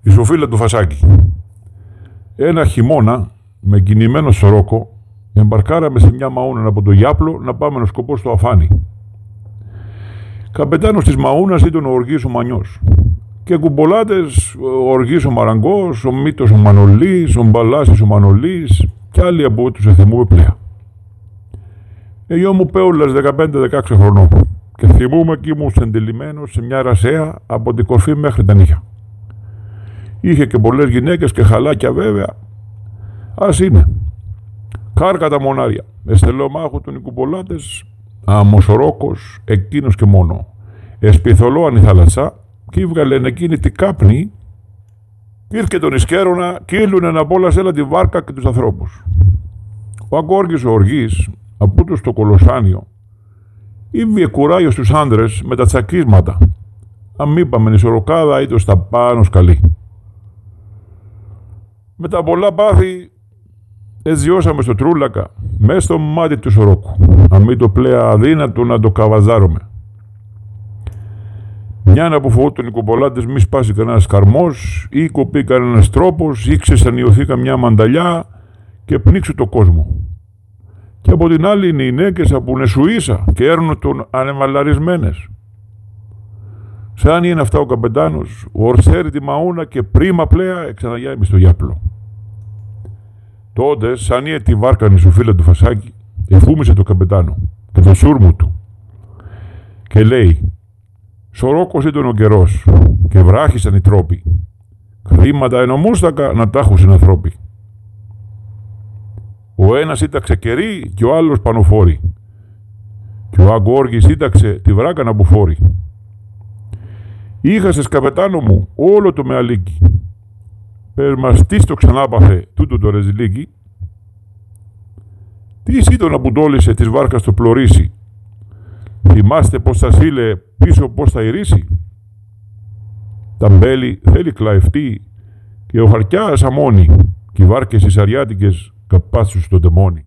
Η Σοφίλα του Φασάκη. Ένα χειμώνα, με κινημένο σωρόκο, εμπαρκάραμε σε μια μαούνα από το Γιάπλο να πάμε να σκοπό στο Αφάνι. Καπετάνος της μαούνας ήταν ο Οργής ο Μανιός και κουμπολάτες ο Οργής ο Μαραγκός, ο Μήτος ο Μανολής, ο Μπαλάσης ο Μανολής και άλλοι από τους εθιμούμε πλέα. Εγώ μου πέουλας 15-16 χρονών και θυμούμαι κι ήμουν σεντελημένος σε μια ρασέα από την κορφή μέχρι τα νύχια. Είχε και πολλές γυναίκες και χαλάκια βέβαια. Ας είναι. Κάρκα τα μονάρια. Εστελομάχου των οικουπολάτες, αμοσορόκος, εκείνος και μόνο. Εσπιθολόαν η θάλασσα κι έβγαλεν εκείνη την κάπνη κι ήρθε τον Ισκέρονα κι ήλουνε να πόλασέλα τη βάρκα και τους ανθρώπους. Ο Αγκόργης ο Οργής, από το στο Κολοσάνιο, ήβγε κουράγιο στους άντρες με τα τσακίσματα. Αν είπαμε η σωροκάδα ήταν στα πάνω σκαλί. Με τα πολλά πάθη εζιώσαμε στο Τρούλακα, μες στο μάτι του σωρόκου, αμή το πλέα αδύνατο να το καβαζάρουμε. Μια να που φοβόταν οι κομπολάτες μη σπάσει κανένας καρμός ή κοπεί κανένας τρόπος ή ξεσανιωθεί καμιά μανταλιά και πνίξει το κόσμο. Και από την άλλη είναι οι νέκες από νεσουίσα και έρνουν τον ανεμαλαρισμένες. Σαν είναι αυτά ο καπετάνος, ο ορσέρει τη μαούνα και πρίμα πλέα εξαναγιάμε στο Γιάπλο. Τότε, σαν είναι τη βάρκανη σου φίλα του Φασάκη, εφούμισε το καπετάνο και το σούρμου του και λέει: «Σωρόκος ήταν ο καιρός και βράχησαν οι τρόποι. Χρήματα ενομούστακα να τα έχουν συνανθρώποι. Ο ένας ήταξε κερί και ο άλλος πανοφόρη και ο Αγκόργης ήταξε τη βράκα να μπουφόρει. Είχασες καπετάνο μου όλο το μεαλίκι. Πες μας τι στο ξανάπαθε τούτο το ρεζιλίκι. Τι ήταν να πουντόλισε της βάρκας το πλωρίσι. Θυμάστε πως θα σύλλε πίσω πως θα ηρίσει. Τα μπέλη θέλει κλαευτεί και ο χαρκιάς αμώνει και οι βάρκες οι σαριάτικες καπάσους στο τεμόνι».